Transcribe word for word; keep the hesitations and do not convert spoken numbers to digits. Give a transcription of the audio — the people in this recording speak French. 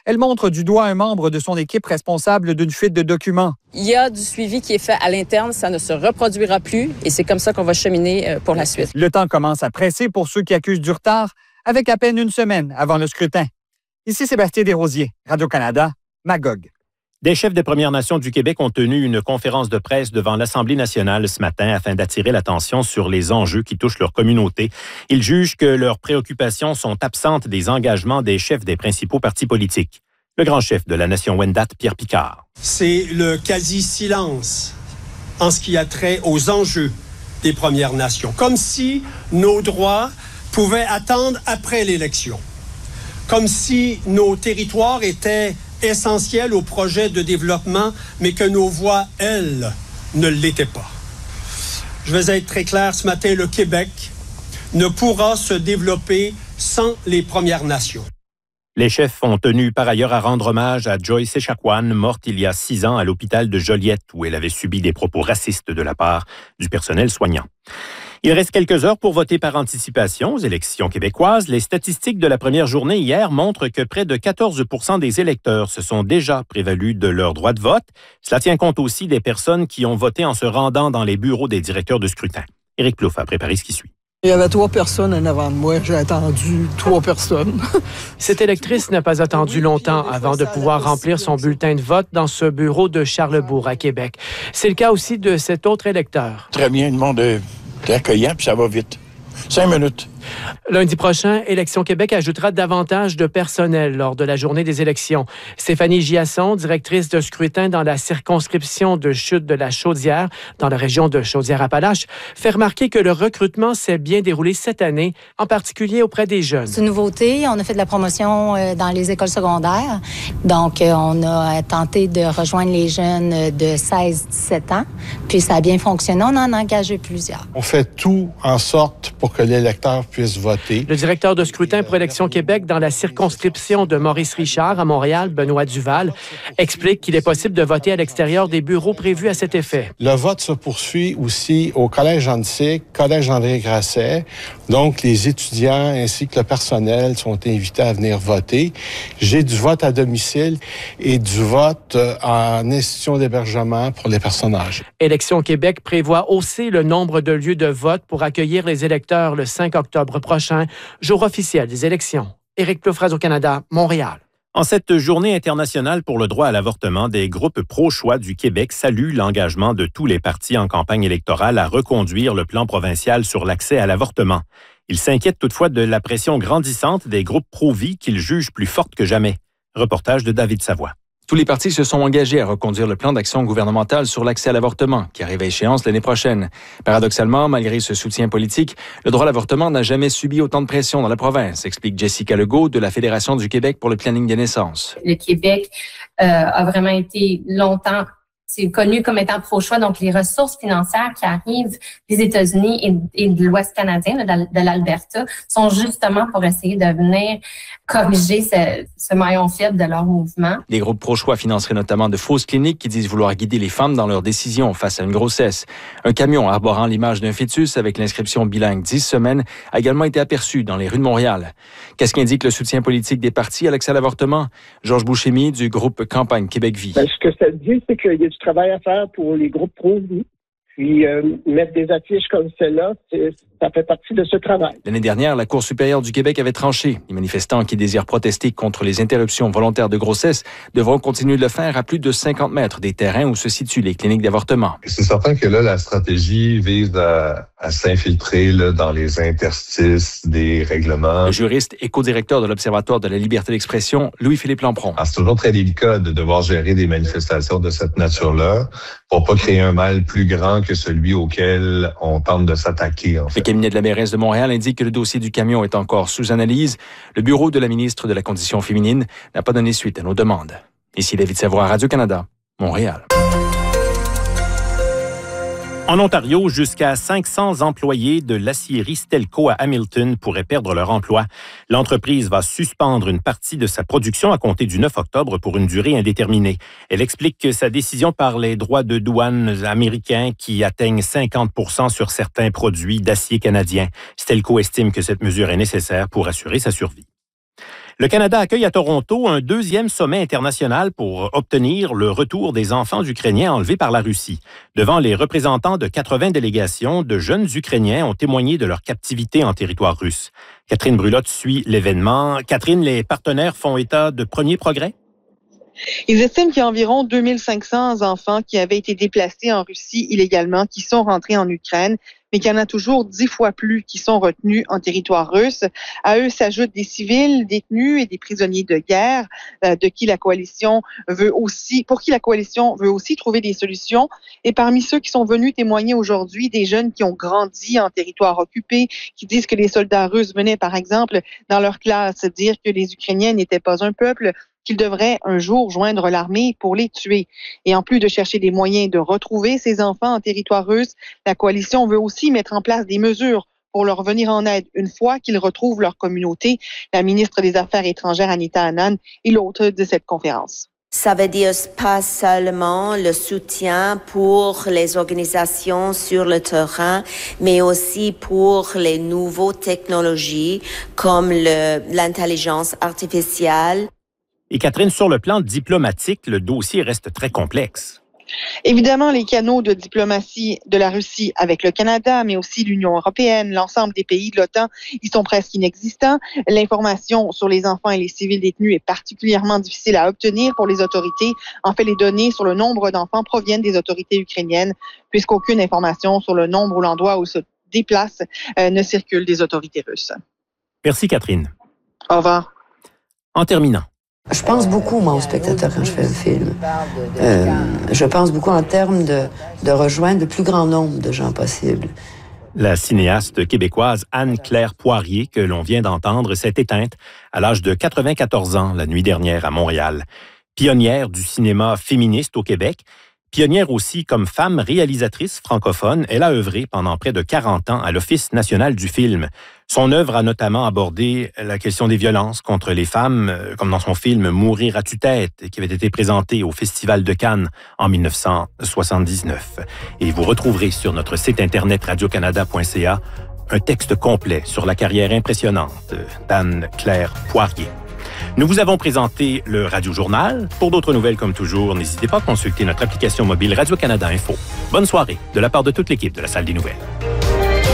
Elle montre du doigt un membre de son équipe responsable d'une fuite de documents. Il y a du suivi qui est fait à l'interne, ça ne se reproduira plus et c'est comme ça qu'on va cheminer pour la suite. Le temps commence à presser pour ceux qui accusent du retard, avec à peine une semaine avant le scrutin. Ici Sébastien Desrosiers, Radio-Canada, Magog. Des chefs des Premières Nations du Québec ont tenu une conférence de presse devant l'Assemblée nationale ce matin afin d'attirer l'attention sur les enjeux qui touchent leur communauté. Ils jugent que leurs préoccupations sont absentes des engagements des chefs des principaux partis politiques. Le grand chef de la Nation Wendat, Pierre Picard. C'est le quasi-silence en ce qui a trait aux enjeux des Premières Nations. Comme si nos droits pouvaient attendre après l'élection. Comme si nos territoires étaient essentiels au projet de développement, mais que nos voix, elles, ne l'étaient pas. Je vais être très clair ce matin, le Québec ne pourra se développer sans les Premières Nations. Les chefs ont tenu par ailleurs à rendre hommage à Joyce Echaquan, morte il y a six ans à l'hôpital de Joliette, où elle avait subi des propos racistes de la part du personnel soignant. Il reste quelques heures pour voter par anticipation aux élections québécoises. Les statistiques de la première journée hier montrent que près de quatorze pour cent des électeurs se sont déjà prévalus de leur droit de vote. Cela tient compte aussi des personnes qui ont voté en se rendant dans les bureaux des directeurs de scrutin. Éric Plouffe a préparé ce qui suit. Il y avait trois personnes en avant de moi. J'ai attendu trois personnes. Cette électrice n'a pas attendu longtemps avant de pouvoir remplir son bulletin de vote dans ce bureau de Charlesbourg à Québec. C'est le cas aussi de cet autre électeur. Très bien, le monde est accueillant, puis ça va vite. Cinq minutes. Lundi prochain, Élections Québec ajoutera davantage de personnel lors de la journée des élections. Stéphanie Giasson, directrice de scrutin dans la circonscription de Chute de la Chaudière, dans la région de Chaudière-Appalaches, fait remarquer que le recrutement s'est bien déroulé cette année, en particulier auprès des jeunes. C'est une nouveauté. On a fait de la promotion dans les écoles secondaires. Donc, on a tenté de rejoindre les jeunes de seize à dix-sept ans. Puis, ça a bien fonctionné. On en a engagé plusieurs. On fait tout en sorte pour que l'électeur puisse voter. Le directeur de scrutin pour Élections Québec dans la circonscription de Maurice-Richard à Montréal, Benoît Duval, explique qu'il est possible de voter à l'extérieur des bureaux prévus à cet effet. Le vote se poursuit aussi au Collège Antique, Collège André Grasset. Donc, les étudiants ainsi que le personnel sont invités à venir voter. J'ai du vote à domicile et du vote en institution d'hébergement pour les personnes âgées. Élections Québec prévoit hausser le nombre de lieux de vote pour accueillir les électeurs le cinq octobre prochain, jour officiel des élections. Éric Plouffe, Radio-Canada, Montréal. En cette journée internationale pour le droit à l'avortement, des groupes pro-choix du Québec saluent l'engagement de tous les partis en campagne électorale à reconduire le plan provincial sur l'accès à l'avortement. Ils s'inquiètent toutefois de la pression grandissante des groupes pro-vie qu'ils jugent plus forte que jamais. Reportage de David Savoie. Tous les partis se sont engagés à reconduire le plan d'action gouvernemental sur l'accès à l'avortement, qui arrive à échéance l'année prochaine. Paradoxalement, malgré ce soutien politique, le droit à l'avortement n'a jamais subi autant de pression dans la province, explique Jessica Legault de la Fédération du Québec pour le planning des naissances. Le Québec euh, a vraiment été longtemps c'est connu comme étant pro-choix, donc les ressources financières qui arrivent des États-Unis et, et de l'Ouest canadien, de, de l'Alberta, sont justement pour essayer de venir corriger ce, ce maillon faible de leur mouvement. Les groupes pro-choix financeraient notamment de fausses cliniques qui disent vouloir guider les femmes dans leurs décisions face à une grossesse. Un camion arborant l'image d'un fœtus avec l'inscription bilingue dix semaines a également été aperçu dans les rues de Montréal. Qu'est-ce qu'indique le soutien politique des partis à l'accès à l'avortement? Georges Bouchemi du groupe Campagne Québec Vie. Ben, ce que ça dit, c'est qu'il y a du travail à faire pour les groupes pro-vie. Puis euh, mettre des affiches comme celle-là, c'est, ça fait partie de ce travail. L'année dernière, la Cour supérieure du Québec avait tranché. Les manifestants qui désirent protester contre les interruptions volontaires de grossesse devront continuer de le faire à plus de cinquante mètres des terrains où se situent les cliniques d'avortement. C'est certain que là, la stratégie vise à, à s'infiltrer là, dans les interstices des règlements. Le juriste et co-directeur de l'Observatoire de la liberté d'expression, Louis-Philippe Lampron. Alors, c'est toujours très délicat de devoir gérer des manifestations de cette nature-là pour pas créer un mal plus grand que celui auquel on tente de s'attaquer. En fait. Le cabinet de la mairesse de Montréal indique que le dossier du camion est encore sous analyse. Le bureau de la ministre de la Condition féminine n'a pas donné suite à nos demandes. Ici David Savoie, Radio-Canada, Montréal. En Ontario, jusqu'à cinq cents employés de l'acierie Stelco à Hamilton pourraient perdre leur emploi. L'entreprise va suspendre une partie de sa production à compter du neuf octobre pour une durée indéterminée. Elle explique que sa décision par les droits de douane américains qui atteignent cinquante pour cent sur certains produits d'acier canadien. Stelco estime que cette mesure est nécessaire pour assurer sa survie. Le Canada accueille à Toronto un deuxième sommet international pour obtenir le retour des enfants ukrainiens enlevés par la Russie. Devant les représentants de quatre-vingts délégations, de jeunes Ukrainiens ont témoigné de leur captivité en territoire russe. Catherine Brulotte suit l'événement. Catherine, les partenaires font état de premiers progrès? Ils estiment qu'il y a environ deux mille cinq cents enfants qui avaient été déplacés en Russie illégalement, qui sont rentrés en Ukraine, mais qu'il y en a toujours dix fois plus qui sont retenus en territoire russe. À eux s'ajoutent des civils détenus et des prisonniers de guerre, euh, de qui la coalition veut aussi, pour qui la coalition veut aussi trouver des solutions. Et parmi ceux qui sont venus témoigner aujourd'hui, des jeunes qui ont grandi en territoire occupé, qui disent que les soldats russes venaient, par exemple, dans leur classe dire que les Ukrainiens n'étaient pas un peuple, qu'ils devraient un jour joindre l'armée pour les tuer. Et en plus de chercher des moyens de retrouver ces enfants en territoire russe, la coalition veut aussi mettre en place des mesures pour leur venir en aide une fois qu'ils retrouvent leur communauté. La ministre des Affaires étrangères, Anita Anand, est l'hôte de cette conférence. Ça veut dire pas seulement le soutien pour les organisations sur le terrain, mais aussi pour les nouvelles technologies comme le, l'intelligence artificielle. Et Catherine, sur le plan diplomatique, le dossier reste très complexe. Évidemment, les canaux de diplomatie de la Russie avec le Canada, mais aussi l'Union européenne, l'ensemble des pays de l'OTAN, ils sont presque inexistants. L'information sur les enfants et les civils détenus est particulièrement difficile à obtenir pour les autorités. En fait, les données sur le nombre d'enfants proviennent des autorités ukrainiennes, puisqu'aucune information sur le nombre ou l'endroit où se déplacent euh, ne circule des autorités russes. Merci, Catherine. Au revoir. En terminant, je pense beaucoup, moi, aux spectateurs quand je fais un film. Euh, je pense beaucoup en termes de, de rejoindre le plus grand nombre de gens possible. La cinéaste québécoise Anne-Claire Poirier, que l'on vient d'entendre, s'est éteinte à l'âge de quatre-vingt-quatorze ans la nuit dernière à Montréal. Pionnière du cinéma féministe au Québec, pionnière aussi comme femme réalisatrice francophone, elle a œuvré pendant près de quarante ans à l'Office national du film. Son œuvre a notamment abordé la question des violences contre les femmes, comme dans son film « Mourir à tue-tête » qui avait été présenté au Festival de Cannes en dix-neuf cent soixante-dix-neuf. Et vous retrouverez sur notre site internet radio canada point c a un texte complet sur la carrière impressionnante d'Anne-Claire Poirier. Nous vous avons présenté le Radio Journal. Pour d'autres nouvelles comme toujours, n'hésitez pas à consulter notre application mobile Radio-Canada Info. Bonne soirée de la part de toute l'équipe de la Salle des Nouvelles.